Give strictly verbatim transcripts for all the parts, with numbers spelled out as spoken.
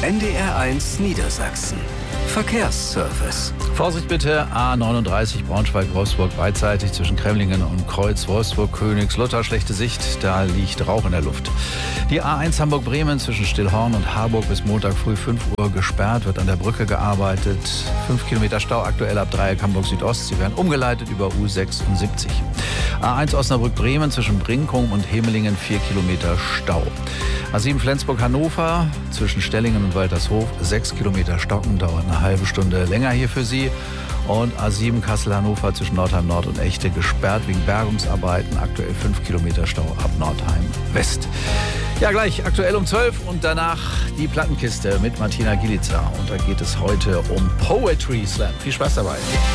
N D R eins Niedersachsen. Verkehrsservice. Vorsicht bitte, A neununddreißig Braunschweig-Wolfsburg beidseitig zwischen Kremlingen und Kreuz, Wolfsburg-Königslutter, schlechte Sicht, da liegt Rauch in der Luft. Die A eins Hamburg-Bremen zwischen Stillhorn und Harburg bis Montag früh fünf Uhr gesperrt, wird an der Brücke gearbeitet. fünf Kilometer Stau aktuell ab Dreieck Hamburg Südost, sie werden umgeleitet über U sechsundsiebzig. A eins Osnabrück-Bremen zwischen Brinkum und Hemelingen vier Kilometer Stau. A sieben Flensburg-Hannover zwischen Stellingen und Waltershof sechs Kilometer Stocken, dauert eine halbe Stunde länger hier für Sie. Und A sieben Kassel-Hannover zwischen Nordheim Nord und Echte gesperrt wegen Bergungsarbeiten, aktuell fünf Kilometer Stau ab Nordheim West. Ja, gleich aktuell um zwölf und danach die Plattenkiste mit Martina Gilica. Und da geht es heute um Poetry Slam. Viel Spaß dabei.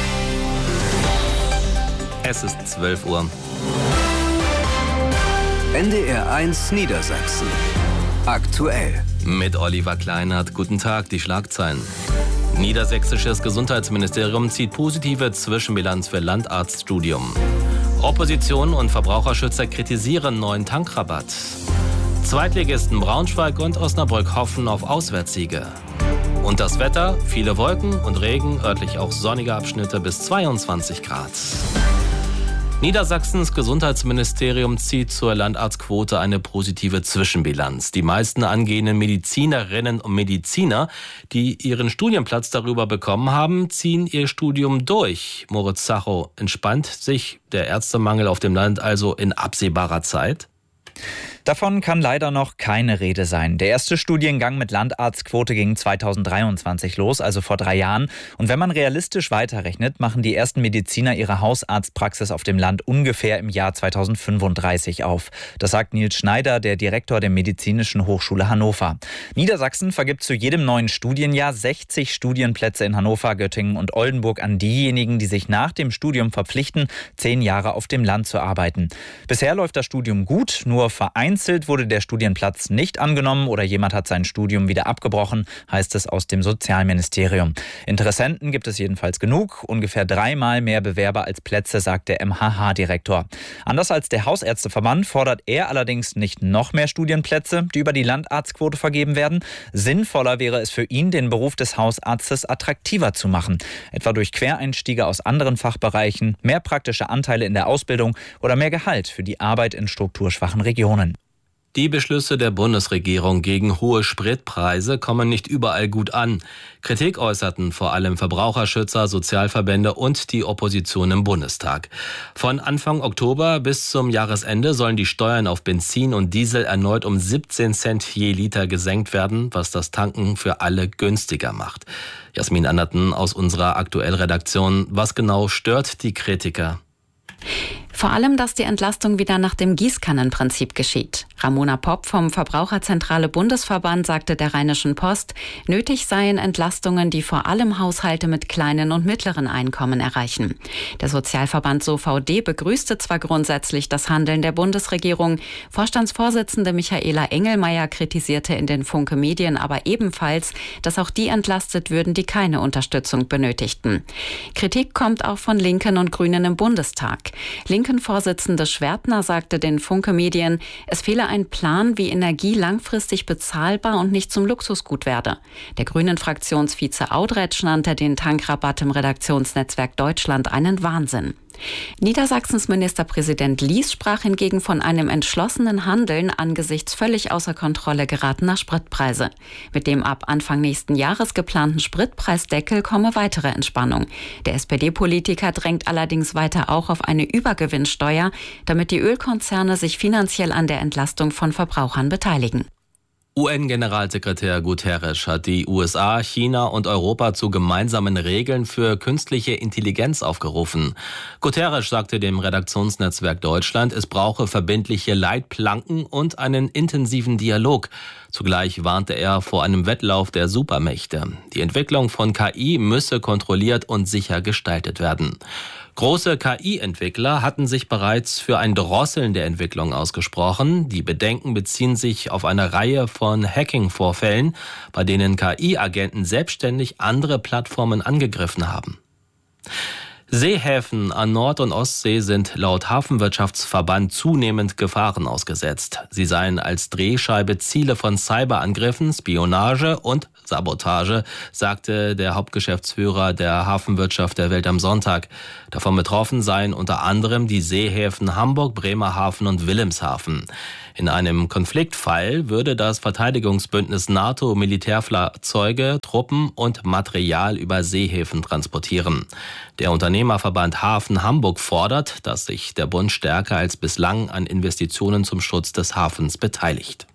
Es ist zwölf Uhr. N D R eins Niedersachsen. Aktuell. Mit Oliver Kleinert. Guten Tag, die Schlagzeilen. Niedersächsisches Gesundheitsministerium zieht positive Zwischenbilanz für Landarztstudium. Opposition und Verbraucherschützer kritisieren neuen Tankrabatt. Zweitligisten Braunschweig und Osnabrück hoffen auf Auswärtssiege. Und das Wetter, viele Wolken und Regen, örtlich auch sonnige Abschnitte bis zweiundzwanzig Grad. Niedersachsens Gesundheitsministerium zieht zur Landarztquote eine positive Zwischenbilanz. Die meisten angehenden Medizinerinnen und Mediziner, die ihren Studienplatz darüber bekommen haben, ziehen ihr Studium durch. Moritz Zacho, entspannt sich der Ärztemangel auf dem Land also in absehbarer Zeit? Davon kann leider noch keine Rede sein. Der erste Studiengang mit Landarztquote ging zweitausenddreiundzwanzig los, also vor drei Jahren. Und wenn man realistisch weiterrechnet, machen die ersten Mediziner ihre Hausarztpraxis auf dem Land ungefähr im Jahr zweitausendfünfunddreißig auf. Das sagt Nils Schneider, der Direktor der Medizinischen Hochschule Hannover. Niedersachsen vergibt zu jedem neuen Studienjahr sechzig Studienplätze in Hannover, Göttingen und Oldenburg an diejenigen, die sich nach dem Studium verpflichten, zehn Jahre auf dem Land zu arbeiten. Bisher läuft das Studium gut, nur vereinzelt wurde der Studienplatz nicht angenommen oder jemand hat sein Studium wieder abgebrochen, heißt es aus dem Sozialministerium. Interessenten gibt es jedenfalls genug, ungefähr dreimal mehr Bewerber als Plätze, sagt der M H H-Direktor. Anders als der Hausärzteverband fordert er allerdings nicht noch mehr Studienplätze, die über die Landarztquote vergeben werden. Sinnvoller wäre es für ihn, den Beruf des Hausarztes attraktiver zu machen, etwa durch Quereinstiege aus anderen Fachbereichen, mehr praktische Anteile in der Ausbildung oder mehr Gehalt für die Arbeit in strukturschwachen Regionen. Die Beschlüsse der Bundesregierung gegen hohe Spritpreise kommen nicht überall gut an. Kritik äußerten vor allem Verbraucherschützer, Sozialverbände und die Opposition im Bundestag. Von Anfang Oktober bis zum Jahresende sollen die Steuern auf Benzin und Diesel erneut um siebzehn Cent je Liter gesenkt werden, was das Tanken für alle günstiger macht. Jasmin Anderten aus unserer Aktuell-Redaktion. Was genau stört die Kritiker? Vor allem, dass die Entlastung wieder nach dem Gießkannenprinzip geschieht. Ramona Popp vom Verbraucherzentrale Bundesverband sagte der Rheinischen Post, nötig seien Entlastungen, die vor allem Haushalte mit kleinen und mittleren Einkommen erreichen. Der Sozialverband S O V D begrüßte zwar grundsätzlich das Handeln der Bundesregierung, Vorstandsvorsitzende Michaela Engelmeier kritisierte in den Funke Medien aber ebenfalls, dass auch die entlastet würden, die keine Unterstützung benötigten. Kritik kommt auch von Linken und Grünen im Bundestag. Linken-Vorsitzende Schwertner sagte den Funke Medien, es fehle ein Plan, wie Energie langfristig bezahlbar und nicht zum Luxusgut werde. Der Grünen-Fraktionsvize Audretsch nannte den Tankrabatt im Redaktionsnetzwerk Deutschland einen Wahnsinn. Niedersachsens Ministerpräsident Lies sprach hingegen von einem entschlossenen Handeln angesichts völlig außer Kontrolle geratener Spritpreise. Mit dem ab Anfang nächsten Jahres geplanten Spritpreisdeckel komme weitere Entspannung. Der S P D-Politiker drängt allerdings weiter auch auf eine Übergewinnsteuer, damit die Ölkonzerne sich finanziell an der Entlastung von Verbrauchern beteiligen. U N-Generalsekretär Guterres hat die U S A, China und Europa zu gemeinsamen Regeln für künstliche Intelligenz aufgerufen. Guterres sagte dem Redaktionsnetzwerk Deutschland, es brauche verbindliche Leitplanken und einen intensiven Dialog. Zugleich warnte er vor einem Wettlauf der Supermächte. Die Entwicklung von K I müsse kontrolliert und sicher gestaltet werden. Große K I-Entwickler hatten sich bereits für ein Drosseln der Entwicklung ausgesprochen. Die Bedenken beziehen sich auf eine Reihe von Hacking-Vorfällen, bei denen K I-Agenten selbstständig andere Plattformen angegriffen haben. Seehäfen an Nord- und Ostsee sind laut Hafenwirtschaftsverband zunehmend Gefahren ausgesetzt. Sie seien als Drehscheibe Ziele von Cyberangriffen, Spionage und Sabotage, sagte der Hauptgeschäftsführer der Hafenwirtschaft der Welt am Sonntag. Davon betroffen seien unter anderem die Seehäfen Hamburg, Bremerhaven und Wilhelmshaven. In einem Konfliktfall würde das Verteidigungsbündnis NATO Militärfahrzeuge, Truppen und Material über Seehäfen transportieren. Der Unternehmerverband Hafen Hamburg fordert, dass sich der Bund stärker als bislang an Investitionen zum Schutz des Hafens beteiligt.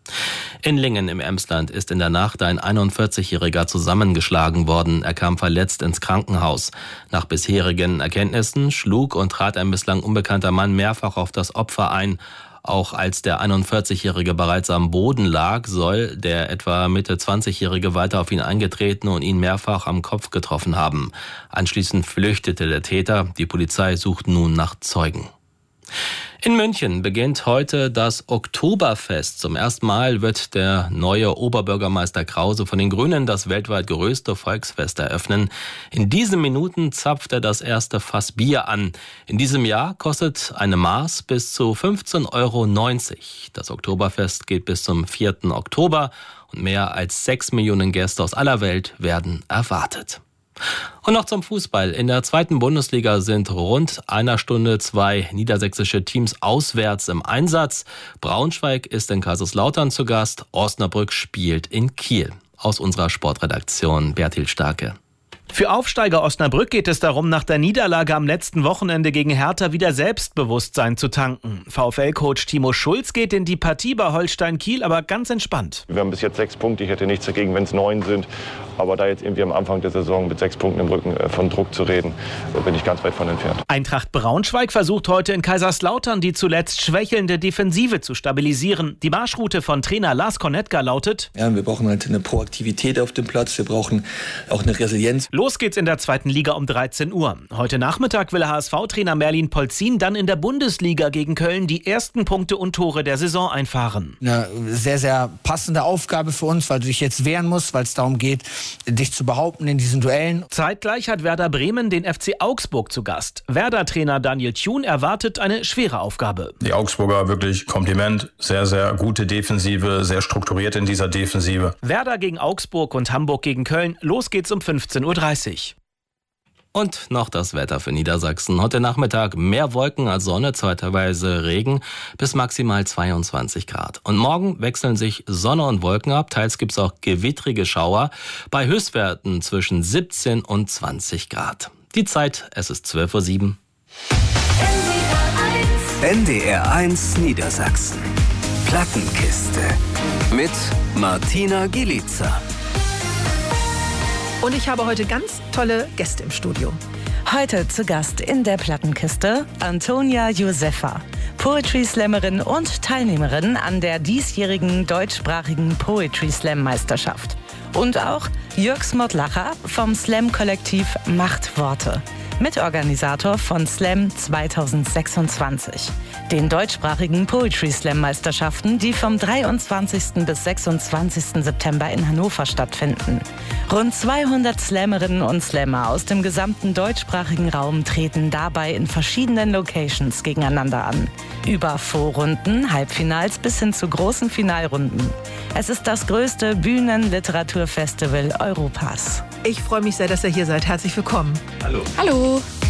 In Lingen im Emsland ist in der Nacht ein einundvierzigjähriger zusammengeschlagen worden. Er kam verletzt ins Krankenhaus. Nach bisherigen Erkenntnissen schlug und trat ein bislang unbekannter Mann mehrfach auf das Opfer ein. Auch als der einundvierzigjährige bereits am Boden lag, soll der etwa Mitte zwanzigjährige weiter auf ihn eingetreten und ihn mehrfach am Kopf getroffen haben. Anschließend flüchtete der Täter. Die Polizei sucht nun nach Zeugen. In München beginnt heute das Oktoberfest. Zum ersten Mal wird der neue Oberbürgermeister Krause von den Grünen das weltweit größte Volksfest eröffnen. In diesen Minuten zapft er das erste Fass Bier an. In diesem Jahr kostet eine Maß bis zu fünfzehn Euro neunzig. Das Oktoberfest geht bis zum vierten Oktober und mehr als sechs Millionen Gäste aus aller Welt werden erwartet. Und noch zum Fußball. In der zweiten Bundesliga sind rund einer Stunde zwei niedersächsische Teams auswärts im Einsatz. Braunschweig ist in Kaiserslautern zu Gast. Osnabrück spielt in Kiel. Aus unserer Sportredaktion Bertil Starke. Für Aufsteiger Osnabrück geht es darum, nach der Niederlage am letzten Wochenende gegen Hertha wieder Selbstbewusstsein zu tanken. VfL-Coach Timo Schulz geht in die Partie bei Holstein Kiel aber ganz entspannt. Wir haben bis jetzt sechs Punkte. Ich hätte nichts dagegen, wenn es neun sind. Aber da jetzt irgendwie am Anfang der Saison mit sechs Punkten im Rücken von Druck zu reden, bin ich ganz weit von entfernt. Eintracht Braunschweig versucht heute in Kaiserslautern die zuletzt schwächelnde Defensive zu stabilisieren. Die Marschroute von Trainer Lars Kornetka lautet: Ja, wir brauchen halt eine Proaktivität auf dem Platz. Wir brauchen auch eine Resilienz. Los geht's in der zweiten Liga um dreizehn Uhr. Heute Nachmittag will H S V-Trainer Merlin Polzin dann in der Bundesliga gegen Köln die ersten Punkte und Tore der Saison einfahren. Eine sehr, sehr passende Aufgabe für uns, weil du dich jetzt wehren musst, weil es darum geht, dich zu behaupten in diesen Duellen. Zeitgleich hat Werder Bremen den F C Augsburg zu Gast. Werder-Trainer Daniel Thun erwartet eine schwere Aufgabe. Die Augsburger wirklich Kompliment. Sehr, sehr gute Defensive, sehr strukturiert in dieser Defensive. Werder gegen Augsburg und Hamburg gegen Köln. Los geht's um fünfzehn Uhr dreißig. Und noch das Wetter für Niedersachsen. Heute Nachmittag mehr Wolken als Sonne, zeitweise Regen bis maximal zweiundzwanzig Grad. Und morgen wechseln sich Sonne und Wolken ab. Teils gibt es auch gewittrige Schauer bei Höchstwerten zwischen siebzehn und zwanzig Grad. Die Zeit, es ist zwölf Uhr sieben. N D R eins Niedersachsen. Plattenkiste. Mit Martina Gielica. Und ich habe heute ganz tolle Gäste im Studio. Heute zu Gast in der Plattenkiste Antonia Josefa, Poetry Slammerin und Teilnehmerin an der diesjährigen deutschsprachigen Poetry Slam Meisterschaft. Und auch Jörg Smotlacher vom Slam-Kollektiv Machtworte, Mitorganisator von Slam zweitausendsechsundzwanzig, den deutschsprachigen Poetry Slam Meisterschaften, die vom dreiundzwanzigsten bis sechsundzwanzigsten September in Hannover stattfinden. Rund zweihundert Slammerinnen und Slammer aus dem gesamten deutschsprachigen Raum treten dabei in verschiedenen Locations gegeneinander an. Über Vorrunden, Halbfinals bis hin zu großen Finalrunden. Es ist das größte Bühnenliteraturfestival Europas. Ich freue mich sehr, dass ihr hier seid. Herzlich willkommen. Hallo. Hallo.